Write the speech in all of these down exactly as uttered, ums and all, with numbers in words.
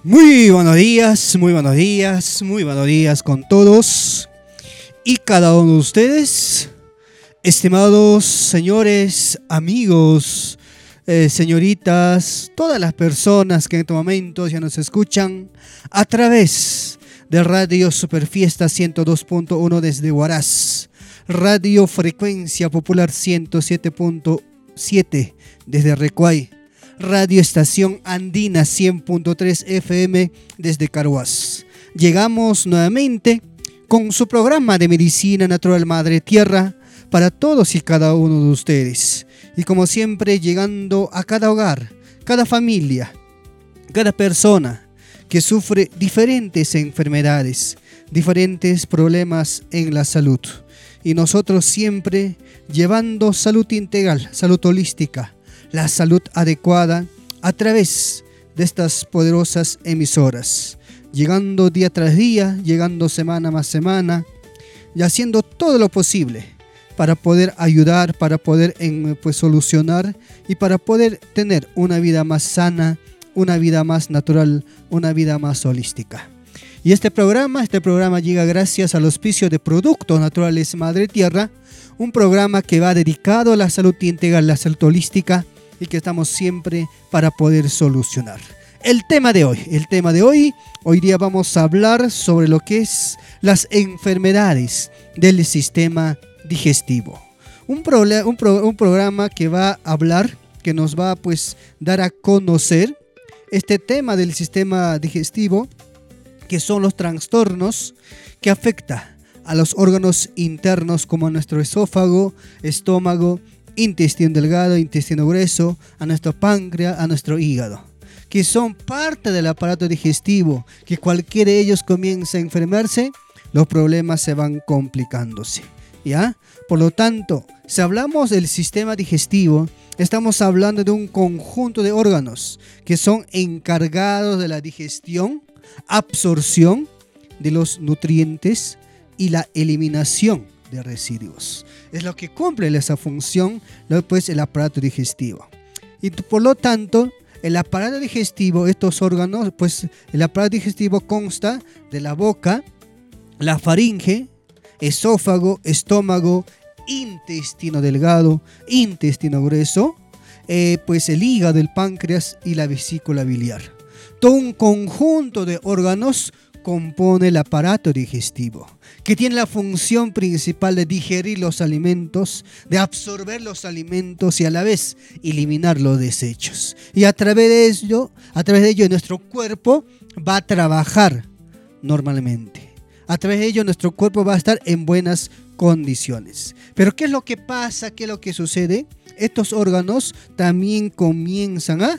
Muy buenos días, muy buenos días, muy buenos días con todos y cada uno de ustedes, estimados señores, amigos, eh, señoritas, todas las personas que en estos momentos ya nos escuchan a través de Radio Superfiesta ciento dos punto uno desde Huaraz, Radio Frecuencia Popular ciento siete punto siete desde Recuay, Radio Estación Andina cien punto tres F M desde Carhuaz. Llegamos nuevamente con su programa de Medicina Natural Madre Tierra para todos y cada uno de ustedes. Y como siempre, llegando a cada hogar, cada familia, cada persona que sufre diferentes enfermedades, diferentes problemas en la salud. Y nosotros siempre llevando salud integral, salud holística, la salud adecuada a través de estas poderosas emisoras, llegando día tras día, llegando semana más semana y haciendo todo lo posible para poder ayudar, para poder en, pues, solucionar y para poder tener una vida más sana, una vida más natural, una vida más holística. Y este programa, este programa llega gracias al auspicio de Productos Naturales Madre Tierra, un programa que va dedicado a la salud integral, la salud holística, y que estamos siempre para poder solucionar. El tema de hoy, el tema de hoy, hoy día vamos a hablar sobre lo que es las enfermedades del sistema digestivo. Un, prole- un, pro- un programa que va a hablar, que nos va a pues dar a conocer este tema del sistema digestivo, que son los trastornos que afectan a los órganos internos como a nuestro esófago, estómago, intestino delgado, intestino grueso, a nuestro páncreas, a nuestro hígado, que son parte del aparato digestivo, que cualquiera de ellos comienza a enfermarse, los problemas se van complicándose, ¿ya? Por lo tanto, si hablamos del sistema digestivo, estamos hablando de un conjunto de órganos que son encargados de la digestión, absorción de los nutrientes y la eliminación de residuos. Es lo que cumple esa función, pues, el aparato digestivo. Y por lo tanto, el aparato digestivo, estos órganos, pues el aparato digestivo consta de la boca, la faringe, esófago, estómago, intestino delgado, intestino grueso, eh, pues el hígado, el páncreas y la vesícula biliar. Todo un conjunto de órganos compone el aparato digestivo, que tiene la función principal de digerir los alimentos, de absorber los alimentos y a la vez eliminar los desechos. Y a través de ello, a través de ello nuestro cuerpo va a trabajar normalmente. A través de ello nuestro cuerpo va a estar en buenas condiciones. Pero ¿qué es lo que pasa? ¿Qué es lo que sucede? Estos órganos también comienzan a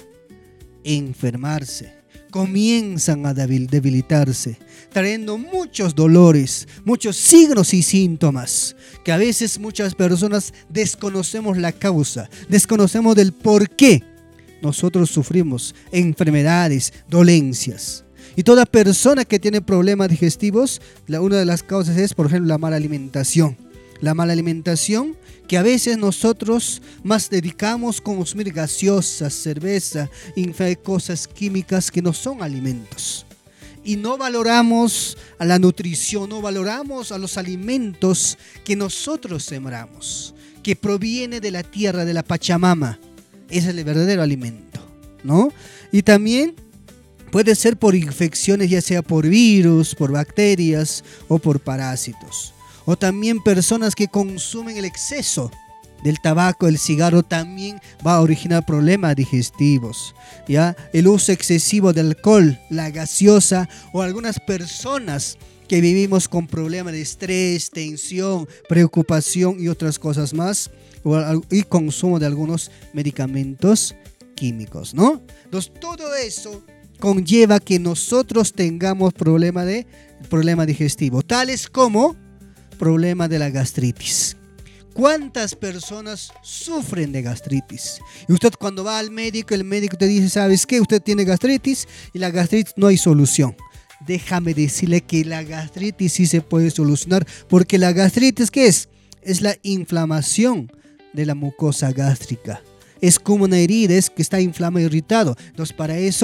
enfermarse, comienzan a debilitarse, trayendo muchos dolores, muchos signos y síntomas, que a veces muchas personas desconocemos la causa, desconocemos del por qué nosotros sufrimos enfermedades, dolencias. Y toda persona que tiene problemas digestivos, la, una de las causas es, por ejemplo, la mala alimentación. La mala alimentación, que a veces nosotros más dedicamos a consumir gaseosas, cerveza, cosas químicas que no son alimentos. Y no valoramos a la nutrición, no valoramos a los alimentos que nosotros sembramos, que proviene de la tierra, de la Pachamama. Ese es el verdadero alimento, ¿no? Y también puede ser por infecciones, ya sea por virus, por bacterias o por parásitos. O también personas que consumen el exceso del tabaco, el cigarro, también va a originar problemas digestivos, ¿ya? El uso excesivo del alcohol, la gaseosa, o algunas personas que vivimos con problemas de estrés, tensión, preocupación y otras cosas más, y consumo de algunos medicamentos químicos, ¿no? Entonces, todo eso conlleva que nosotros tengamos problemas de problema digestivo, tales como problema de la gastritis. ¿Cuántas personas sufren de gastritis? Y usted cuando va al médico, el médico te dice, ¿sabes qué? Usted tiene gastritis y la gastritis no hay solución. Déjame decirle que la gastritis sí se puede solucionar, porque la gastritis, ¿qué es? Es la inflamación de la mucosa gástrica. Es como una herida, es que está inflamado, irritado. Entonces, para eso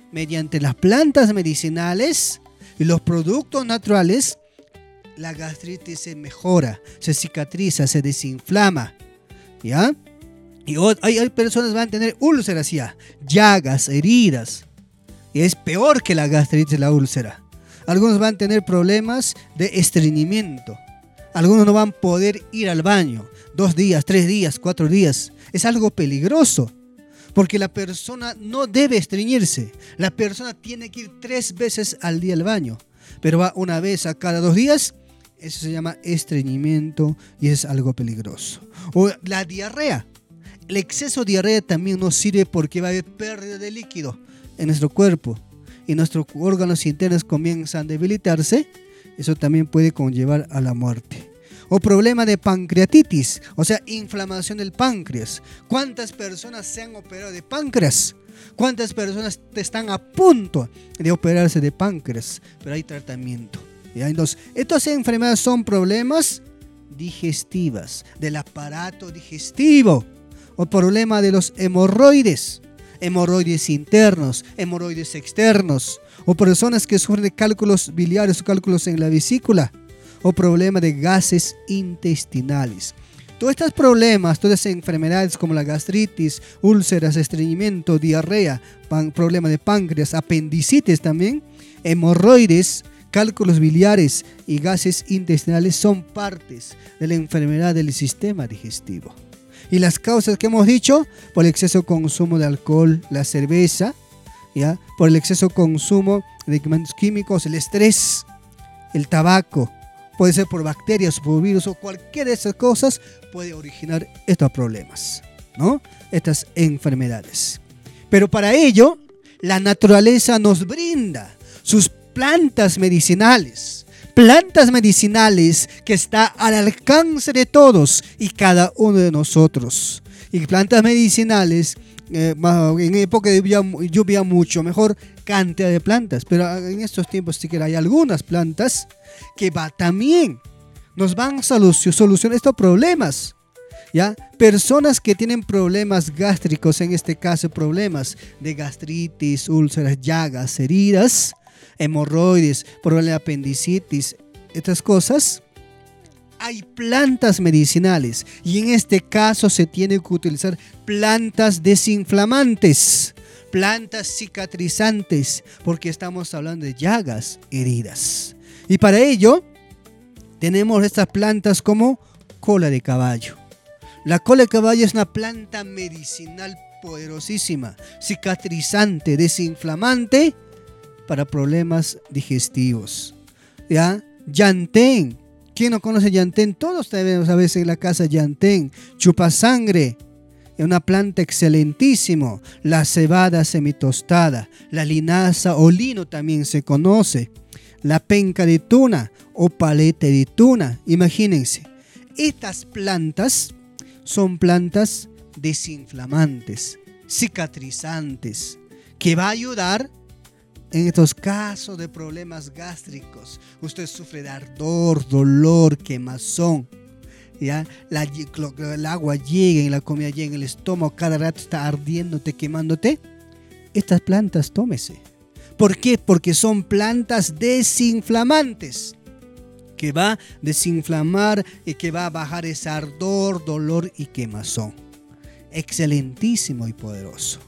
mediante las plantas medicinales y los productos naturales, la gastritis se mejora, se cicatriza, se desinflama, ¿ya? Y hay, hay personas que van a tener úlceras ya, llagas, heridas, y es peor que la gastritis la úlcera. Algunos van a tener problemas de estreñimiento, algunos no van a poder ir al baño, dos días, tres días, cuatro días, es algo peligroso. Porque la persona no debe estreñirse. La persona tiene que ir tres veces al día al baño. Pero va una vez a cada dos días. Eso se llama estreñimiento y es algo peligroso. O la diarrea. El exceso de diarrea también nos sirve porque va a haber pérdida de líquido en nuestro cuerpo. Y nuestros órganos internos comienzan a debilitarse. Eso también puede conllevar a la muerte. O problema de pancreatitis, o sea, inflamación del páncreas. ¿Cuántas personas se han operado de páncreas? ¿Cuántas personas están a punto de operarse de páncreas? Pero hay tratamiento. ¿Ya? Entonces, estas enfermedades son problemas digestivas, del aparato digestivo. O problema de los hemorroides, hemorroides internos, hemorroides externos. O personas que sufren de cálculos biliares o cálculos en la vesícula. O problema de gases intestinales. Todos estos problemas, todas esas enfermedades como la gastritis, úlceras, estreñimiento, diarrea, pan, problema de páncreas, apendicitis también, hemorroides, cálculos biliares y gases intestinales son partes de la enfermedad del sistema digestivo. Y las causas que hemos dicho, por el exceso consumo de alcohol, la cerveza, ¿ya? Por el exceso consumo de químicos, el estrés, el tabaco. Puede ser por bacterias, por virus o cualquiera de esas cosas puede originar estos problemas, ¿no? Estas enfermedades. Pero para ello, la naturaleza nos brinda sus plantas medicinales. Plantas medicinales que están al alcance de todos y cada uno de nosotros. Y plantas medicinales, eh, en época de lluvia, lluvia mucho mejor cantidad de plantas. Pero en estos tiempos sí que hay algunas plantas que va, también nos van a solucionar, solucionar estos problemas, ¿ya? Personas que tienen problemas gástricos, en este caso problemas de gastritis, úlceras, llagas, heridas, hemorroides, problema de apendicitis, estas cosas, hay plantas medicinales y en este caso se tiene que utilizar plantas desinflamantes, plantas cicatrizantes, porque estamos hablando de llagas, heridas. Y para ello tenemos estas plantas como cola de caballo. La cola de caballo es una planta medicinal poderosísima, cicatrizante, desinflamante para problemas digestivos. ¿Ya? Llantén. ¿Quién no conoce llantén? Todos tenemos a veces en la casa llantén. Chupasangre. Es una planta excelentísima. La cebada semitostada. La linaza o lino también se conoce. La penca de tuna o paleta de tuna. Imagínense, estas plantas son plantas desinflamantes, cicatrizantes, que va a ayudar en estos casos de problemas gástricos. Usted sufre de ardor, dolor, quemazón, ¿ya? La, el agua llega y la comida llega en el estómago, cada rato está ardiéndote, quemándote. Estas plantas tómese. ¿Por qué? Porque son plantas desinflamantes, que va a desinflamar y que va a bajar ese ardor, dolor y quemazón. Excelentísimo y poderoso.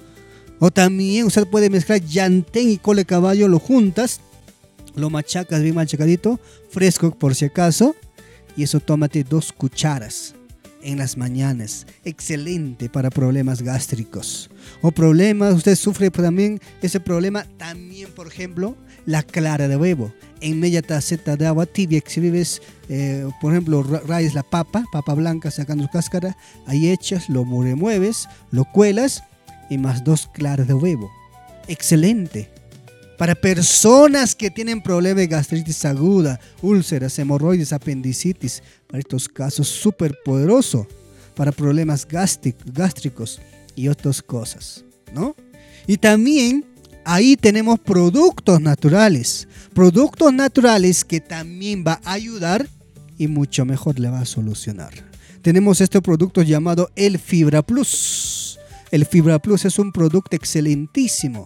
O también usted puede mezclar llantén y cola de caballo, lo juntas, lo machacas bien machacadito, fresco por si acaso, y eso tómate dos cucharas en las mañanas. Excelente para problemas gástricos. O problemas, usted sufre también ese problema, también por ejemplo, la clara de huevo. En media taceta de agua tibia, que si vives, eh, por ejemplo, rayas la papa, papa blanca sacando su cáscara, ahí echas, lo remueves, lo cuelas y más dos claras de huevo. Excelente. Para personas que tienen problemas de gastritis aguda, úlceras, hemorroides, apendicitis, para estos casos súper poderoso, para problemas gástricos y otras cosas, ¿no? Y también ahí tenemos productos naturales, productos naturales que también va a ayudar y mucho mejor le va a solucionar. Tenemos este producto llamado el Fibra Plus. El Fibra Plus es un producto excelentísimo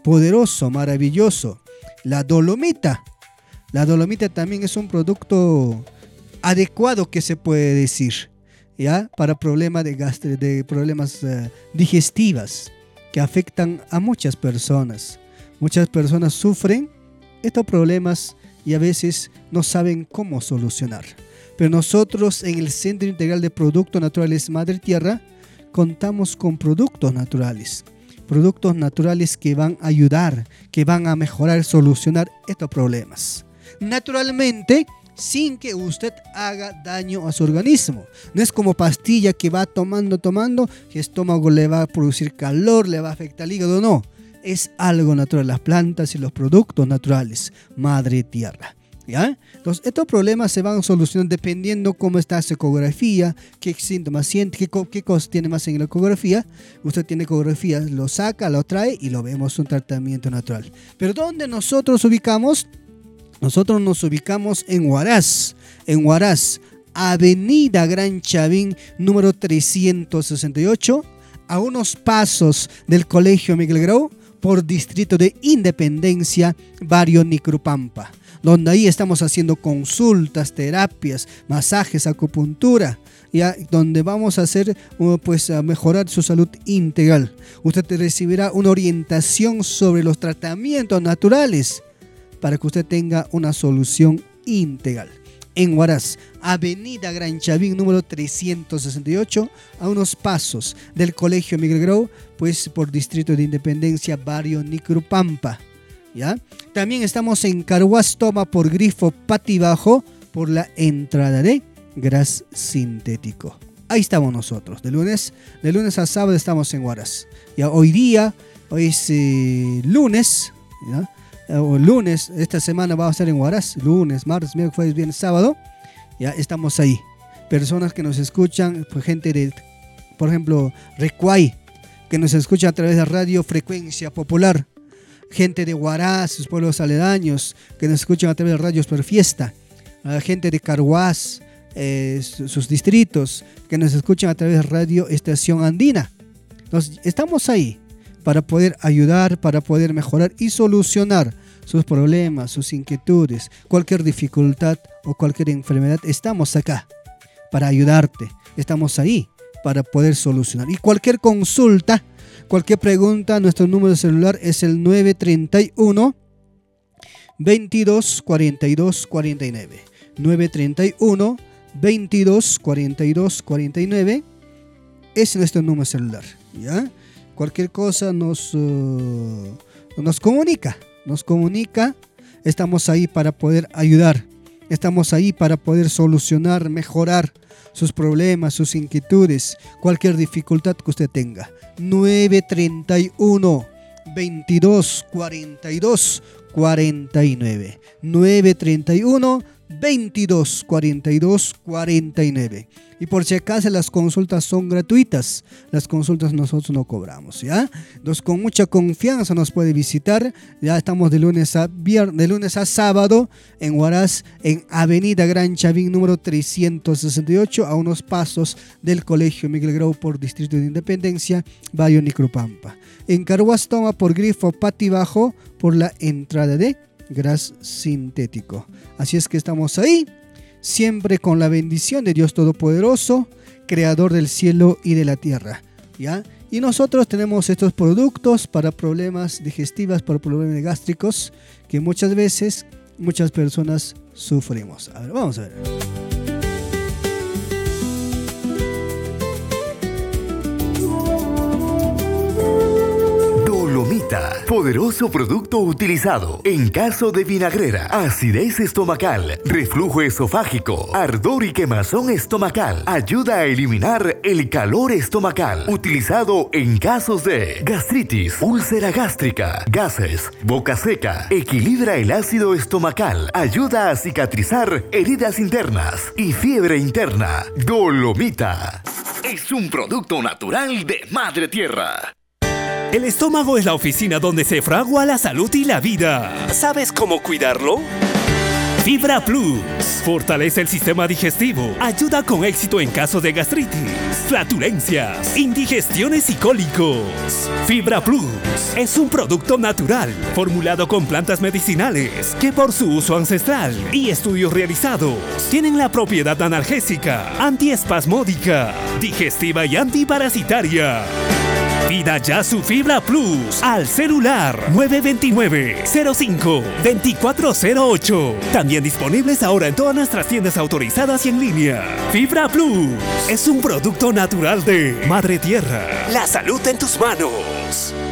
poderoso, maravilloso. La dolomita. La dolomita también es un producto adecuado, que se puede decir, ¿ya? Para problemas de, gastro, de problemas uh, digestivas que afectan a muchas personas. Muchas personas sufren estos problemas y a veces no saben cómo solucionar. Pero nosotros en el Centro Integral de Productos Naturales Madre Tierra contamos con productos naturales. Productos naturales que van a ayudar, que van a mejorar, solucionar estos problemas. Naturalmente, sin que usted haga daño a su organismo. No es como pastilla que va tomando, tomando, que el estómago le va a producir calor, le va a afectar el hígado. No, es algo natural, las plantas y los productos naturales, Madre Tierra. ¿Ya? Entonces, estos problemas se van a solucionar dependiendo cómo está su ecografía, qué síntomas siente, qué, qué cosas tiene más en la ecografía. Usted tiene ecografía, lo saca, lo trae y lo vemos un tratamiento natural. Pero ¿dónde nosotros ubicamos? Nosotros nos ubicamos en Huaraz, en Huaraz, Avenida Gran Chavín, número trescientos sesenta y ocho, a unos pasos del Colegio Miguel Grau, por Distrito de Independencia, Barrio Nicrupampa, donde ahí estamos haciendo consultas, terapias, masajes, acupuntura, ya, donde vamos a hacer, pues, a mejorar su salud integral. Usted recibirá una orientación sobre los tratamientos naturales para que usted tenga una solución integral. En Huaraz, Avenida Gran Chavín, número trescientos sesenta y ocho, a unos pasos del Colegio Miguel Grau, pues por Distrito de Independencia, Barrio Nicrupampa. ¿Ya? También estamos en Carhuaz, toma por Grifo Patibajo, por la entrada de Gras Sintético. Ahí estamos nosotros, de lunes, de lunes a sábado estamos en Huaraz. Ya hoy día, hoy es eh, lunes, ¿ya? O lunes, esta semana vamos a estar en Huaraz, lunes, martes, miércoles, jueves, viernes, sábado, ya estamos ahí. Personas que nos escuchan, pues gente de, por ejemplo, Recuay, que nos escucha a través de Radio Frecuencia Popular, gente de Huaraz, sus pueblos aledaños, que nos escuchan a través de Radio Superfiesta, gente de Carhuaz, eh, sus distritos, que nos escuchan a través de Radio Estación Andina. Entonces, estamos ahí para poder ayudar, para poder mejorar y solucionar sus problemas, sus inquietudes, cualquier dificultad o cualquier enfermedad. Estamos acá para ayudarte, estamos ahí para poder solucionar. Y cualquier consulta, cualquier pregunta, nuestro número de celular es el nueve treinta y uno, veintidós, cuarenta y dos, cuarenta y nueve. nueve treinta y uno, veintidós, cuarenta y dos, cuarenta y nueve es nuestro número de celular, ¿ya? Cualquier cosa nos, uh, nos comunica, nos comunica, estamos ahí para poder ayudar, estamos ahí para poder solucionar, mejorar sus problemas, sus inquietudes, cualquier dificultad que usted tenga. nueve treinta y uno, veintidós, cuarenta y dos, cuarenta y nueve. nueve treinta y uno, veintidós, cuarenta y dos, cuarenta y nueve. Y por si acaso las consultas son gratuitas, las consultas nosotros no cobramos, ¿ya? Entonces con mucha confianza nos puede visitar, ya estamos de lunes a viernes, de lunes a sábado en Huaraz, en Avenida Gran Chavín número trescientos sesenta y ocho, a unos pasos del Colegio Miguel Grau por Distrito de Independencia, Barrio Nicrupampa. En Carhuaz toma por Grifo Patibajo, por la entrada de Gras Sintético. Así es que estamos ahí, siempre con la bendición de Dios Todopoderoso, Creador del cielo y de la tierra, ¿ya? Y nosotros tenemos estos productos para problemas digestivos, para problemas gástricos, que muchas veces, muchas personas sufrimos. A ver, vamos a ver. Dolomita, poderoso producto utilizado en caso de vinagrera, acidez estomacal, reflujo esofágico, ardor y quemazón estomacal. Ayuda a eliminar el calor estomacal. Utilizado en casos de gastritis, úlcera gástrica, gases, boca seca. Equilibra el ácido estomacal. Ayuda a cicatrizar heridas internas y fiebre interna. Dolomita es un producto natural de Madre Tierra. El estómago es la oficina donde se fragua la salud y la vida. ¿Sabes cómo cuidarlo? Fibra Plus fortalece el sistema digestivo, ayuda con éxito en caso de gastritis, flatulencias, indigestiones y cólicos. Fibra Plus es un producto natural formulado con plantas medicinales que por su uso ancestral y estudios realizados tienen la propiedad analgésica, antiespasmódica, digestiva y antiparasitaria. Pida ya su Fibra Plus al celular nueve dos nueve, cero cinco, dos cuatro cero ocho. También disponibles ahora en todas nuestras tiendas autorizadas y en línea. Fibra Plus es un producto natural de Madre Tierra. La salud en tus manos.